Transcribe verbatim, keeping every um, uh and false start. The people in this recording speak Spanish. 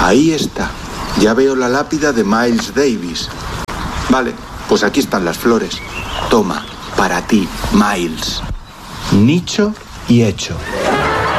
Ahí está. Ya veo la lápida de Miles Davis. Vale, pues aquí están las flores. Toma, para ti, Miles. Nicho y hecho.